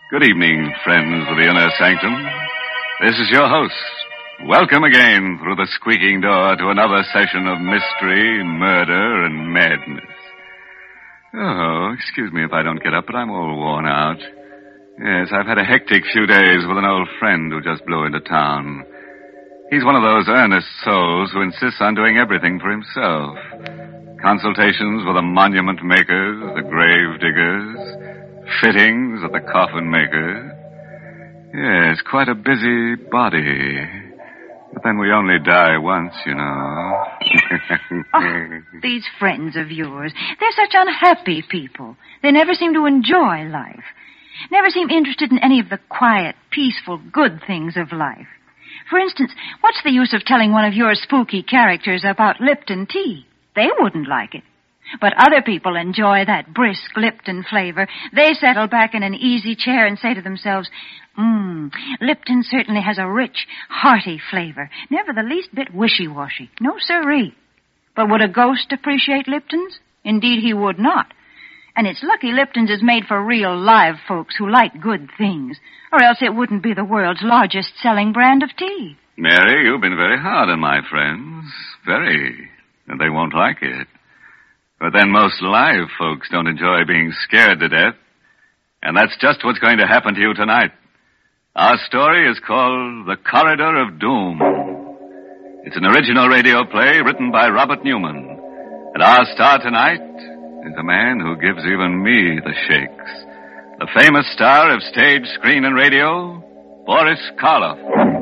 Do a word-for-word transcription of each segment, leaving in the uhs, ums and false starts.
Good evening, friends of the Inner Sanctum. This is your host. Welcome again through the squeaking door to another session of mystery, murder, and madness. Oh, excuse me if I don't get up, but I'm all worn out. Yes, I've had a hectic few days with an old friend who just blew into town. He's one of those earnest souls who insists on doing everything for himself. Consultations with the monument makers, the grave diggers, fittings at the coffin makers. Yes, quite a busy body. But then we only die once, you know. Oh, these friends of yours, they're such unhappy people. They never seem to enjoy life. Never seem interested in any of the quiet, peaceful, good things of life. For instance, what's the use of telling one of your spooky characters about Lipton tea? They wouldn't like it. But other people enjoy that brisk Lipton flavor. They settle back in an easy chair and say to themselves, Mmm, Lipton certainly has a rich, hearty flavor. Never the least bit wishy-washy. No siree. But would a ghost appreciate Lipton's? Indeed, he would not. And it's lucky Lipton's is made for real live folks who like good things, or else it wouldn't be the world's largest selling brand of tea. Mary, you've been very hard on my friends. Very. And they won't like it. But then most live folks don't enjoy being scared to death. And that's just what's going to happen to you tonight. Our story is called The Corridor of Doom. It's an original radio play written by Robert Newman. And our star tonight is a man who gives even me the shakes. The famous star of stage, screen, and radio, Boris Karloff.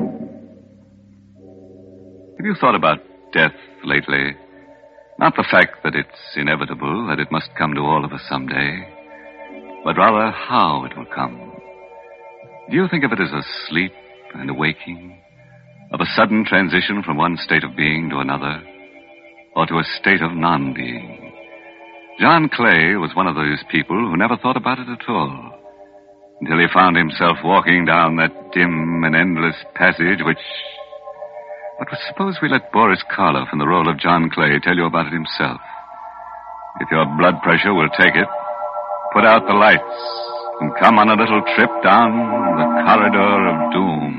Have you thought about death lately? Not the fact that it's inevitable, that it must come to all of us someday, but rather how it will come. Do you think of it as a sleep and a waking, of a sudden transition from one state of being to another, or to a state of non-being? John Clay was one of those people who never thought about it at all, until he found himself walking down that dim and endless passage which... But suppose we let Boris Karloff in the role of John Clay tell you about it himself. If your blood pressure will take it, put out the lights and come on a little trip down the corridor of doom.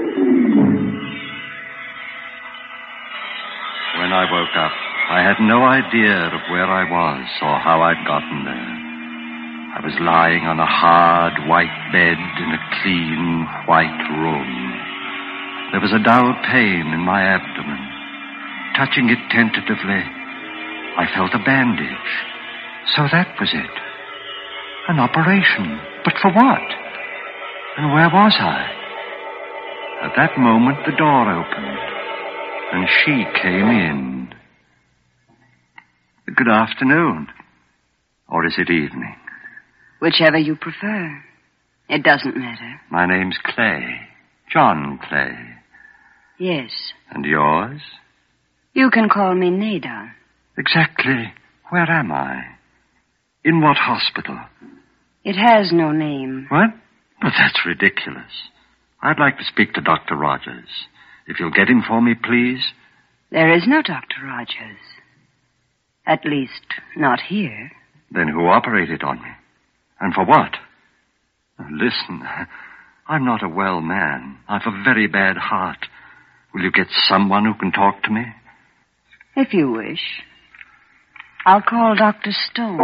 When I woke up, I had no idea of where I was or how I'd gotten there. I was lying on a hard, white bed in a clean, white room. There was a dull pain in my abdomen. Touching it tentatively, I felt a bandage. So that was it. An operation. But for what? And where was I? At that moment, the door opened, and she came in. Good afternoon. Or is it evening? Whichever you prefer. It doesn't matter. My name's Clay. John Clay. Yes. And yours? You can call me Nada. Exactly. Where am I? In what hospital? It has no name. What? But that's ridiculous. I'd like to speak to Doctor Rogers. If you'll get him for me, please. There is no Doctor Rogers. At least, not here. Then who operated on me? And for what? Listen, I'm not a well man. I've a very bad heart. Will you get someone who can talk to me? If you wish. I'll call Doctor Stone.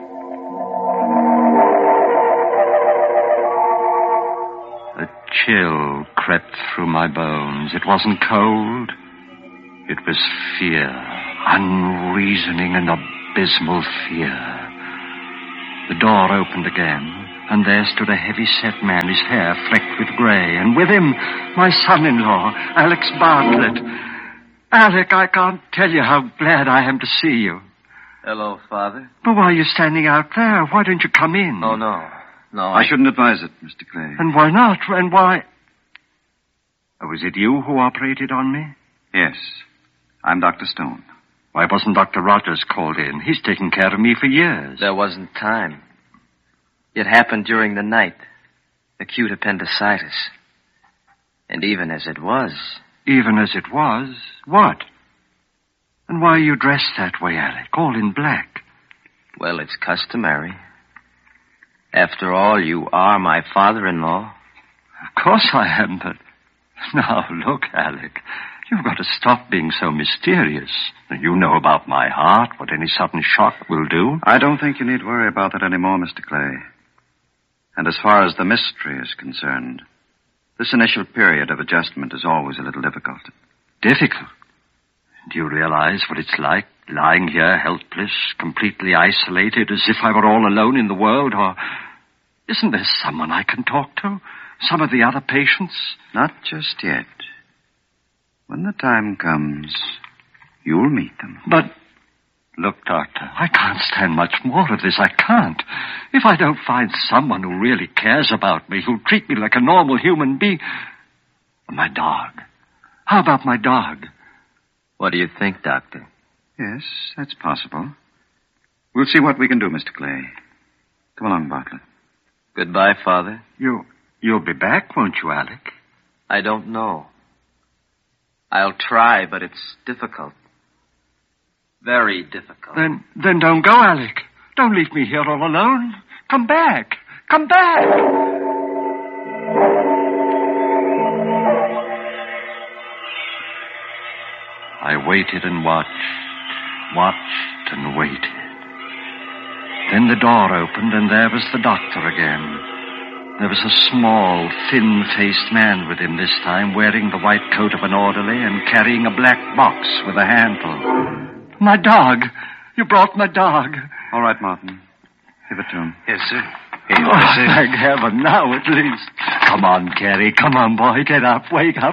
A chill crept through my bones. It wasn't cold. It was fear. Unreasoning and abysmal fear. The door opened again. And there stood a heavy-set man, his hair flecked with gray. And with him, my son-in-law, Alex Bartlett. Alec, I can't tell you how glad I am to see you. Hello, Father. But why are you standing out there? Why don't you come in? Oh, no. No, I... I... I shouldn't advise it, Mister Clay. And why not? And why... Oh, was it you who operated on me? Yes. I'm Doctor Stone. Why wasn't Doctor Rogers called in? He's taken care of me for years. There wasn't time. It happened during the night. Acute appendicitis. And even as it was... Even as it was? What? And why are you dressed that way, Alec? All in black. Well, it's customary. After all, you are my father-in-law. Of course I am, but... Now, look, Alec. You've got to stop being so mysterious. You know about my heart, what any sudden shock will do. I don't think you need worry about that anymore, Mister Clay. And as far as the mystery is concerned, this initial period of adjustment is always a little difficult. Difficult? Do you realize what it's like, lying here helpless, completely isolated, as if I were all alone in the world? Or isn't there someone I can talk to? Some of the other patients? Not just yet. When the time comes, you'll meet them. But, look, Doctor, I can't stand much more of this. I can't. If I don't find someone who really cares about me, who'll treat me like a normal human being... My dog. How about my dog? What do you think, Doctor? Yes, that's possible. We'll see what we can do, Mister Clay. Come along, Bartlett. Goodbye, Father. You, you'll be back, won't you, Alec? I don't know. I'll try, but it's difficult. Very difficult. Then, then don't go, Alec. Don't leave me here all alone. Come back. Come back. I waited and watched, watched and waited. Then the door opened, and there was the doctor again. There was a small, thin-faced man with him this time, wearing the white coat of an orderly and carrying a black box with a handle. My dog! You brought my dog. All right, Martin. Give it to him. Yes, sir. Here, oh, thank heaven, now at least. Come on, Carrie. Come on, boy. Get up. Wake up.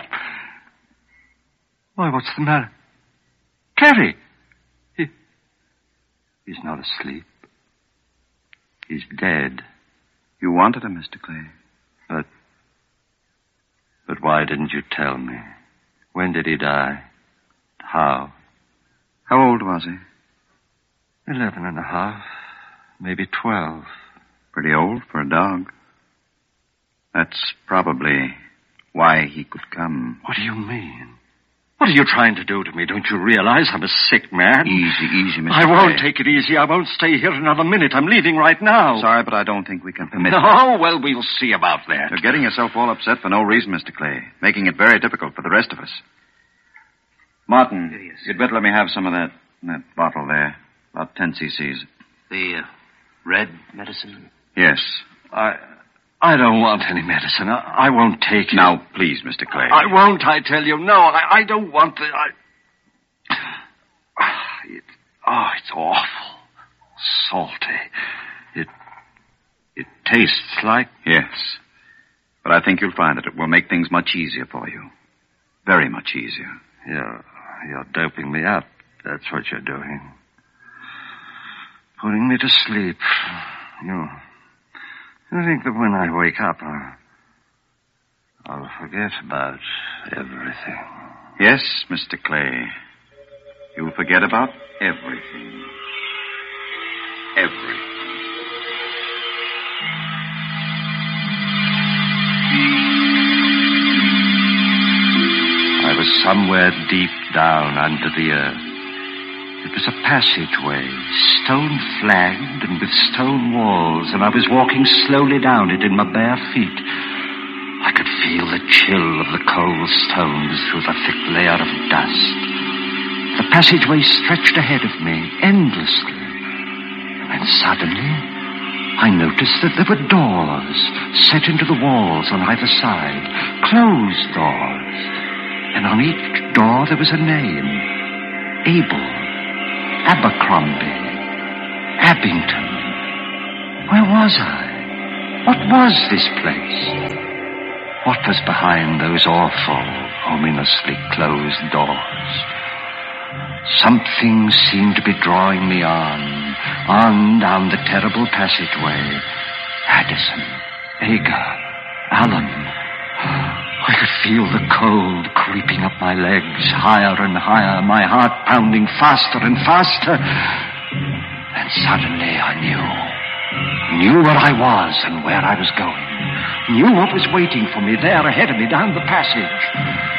Why, what's the matter? Carrie! He... He's not asleep. He's dead. You wanted him, Mister Clay. But... But why didn't you tell me? When did he die? How? How old was he? Eleven and a half. Maybe twelve. Pretty old for a dog. That's probably why he could come. What do you mean? What are you trying to do to me? Don't you realize I'm a sick man? Easy, easy, Mister I won't Clay. take it easy. I won't stay here another minute. I'm leaving right now. Sorry, but I don't think we can permit No, that. well, we'll see about that. You're getting yourself all upset for no reason, Mister Clay, making it very difficult for the rest of us. Martin, Yes. you'd better let me have some of that, that bottle there. About ten cc's. The uh, red medicine? Yes. I... I don't want any medicine. I, I won't take it. Now, please, Mister Clay. I won't, I tell you. No, I, I don't want the... I... It, oh, it's awful. Salty. It... It tastes like... Yes. But I think you'll find that it will make things much easier for you. Very much easier. You're, you're doping me up. That's what you're doing. Putting me to sleep. You... You think that when I wake up, I'll, I'll forget about everything. Yes, Mister Clay. You'll forget about everything. Everything. I was somewhere deep down under the earth. It was a passageway, stone-flagged and with stone walls, and I was walking slowly down it in my bare feet. I could feel the chill of the cold stones through the thick layer of dust. The passageway stretched ahead of me, endlessly. And then suddenly, I noticed that there were doors set into the walls on either side, closed doors. And on each door there was a name, Abel. Abercrombie. Abington. Where was I? What was this place? What was behind those awful, ominously closed doors? Something seemed to be drawing me on, on down the terrible passageway. Addison, Agar, Allen. I could feel the cold creeping up my legs, higher and higher, my heart pounding faster and faster. And suddenly I knew. Knew where I was and where I was going. Knew what was waiting for me there ahead of me down the passage.